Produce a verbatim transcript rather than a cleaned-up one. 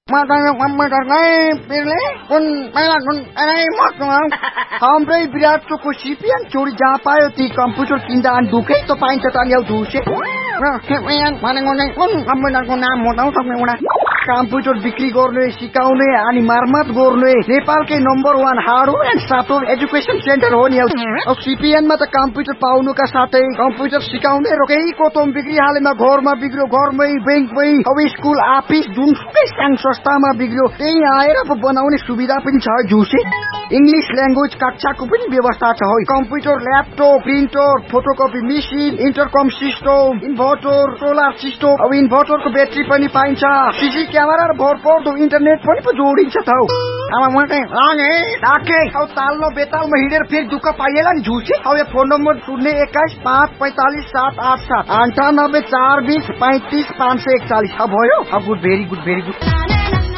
matanya komputer ngai pirle kun mela kun ai mot ngau hamrai virat को CPN चोरी जहाँ पायो ती कम्प्युटर किन्दा अनि दुखै त पाइन्छ त नि दुसे र सीपीएन भनेको नै कुन कम्प्युटरको नाम हो त सक्ने एउटा कम्प्युटर बिक्री गर्ने सिकाउने अनि मर्मत गर्ने नेपालकै number one hardware and software education centre हो नि अब सीपीएन मा त कम्प्युटर पाउनुका साथै कम्प्युटर सिकाउने र केही कोतम बिक्री हालेमा घरमा बिग्रियो घरमै बैंकमै अब स्कुल अफिस जुनसुकै संघ संस्थामा बिग्रियो त्यही आएर बनाउने सुविधा पनि छ जुसे इंग्लिश ल्याङ्ग्वेज कक्षाको पनि व्यवस्था छ है computer laptop printer photocopy machine इन्टरकम system inverter solar system अब इन्भर्टरको ब्याट्री पनि पाइन्छ सीसी क्यामेरा र भरपर्दो इन्टरनेट पनि पो जोडिन्छ त अब म चाहिँ लागे डाके अब ताल्लो बेतालमा हिँडेर फेरि दुःख पाइएला नि झुसी अब यो फोन नम्बर शून्य एक्काइस पाँच पैंतालीस सात आठ सात अन्ठानब्बे चार बीस पैंतीस पाँच सय एकचालीस अब भयो अब good very good very good